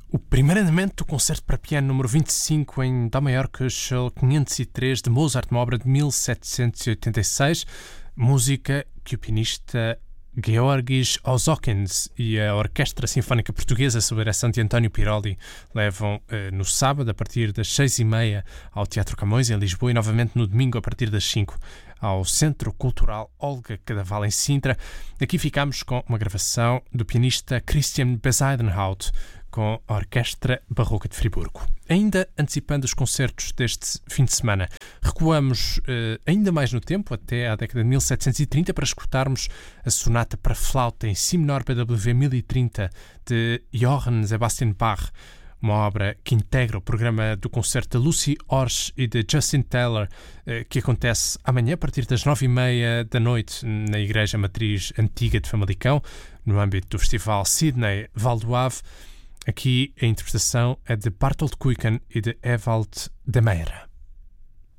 O primeiro andamento do concerto para piano número 25 em Dó maior Köchel 503 de Mozart, uma obra de 1786, música que o pianista Georgis Ozokins e a Orquestra Sinfónica Portuguesa, sob a direção de António Piroli, levam no sábado a partir das 6h30 ao Teatro Camões em Lisboa e novamente no domingo a partir das 5 ao Centro Cultural Olga Cadaval em Sintra. Aqui ficamos com uma gravação do pianista Christian Bezuidenhout com a Orquestra Barroca de Friburgo. Ainda antecipando os concertos deste fim de semana, recuamos ainda mais no tempo, até à década de 1730, para escutarmos a sonata para flauta em si menor BWV 1030 de Johann Sebastian Bach, uma obra que integra o programa do concerto de Lucy Orch e de Justin Taylor, que acontece amanhã a partir das 9h30 da noite na Igreja Matriz Antiga de Famalicão, no âmbito do Festival Sydney Val do Ave. Aqui a interpretação é de Bartolt Kuiken e de Ewald de Meyer.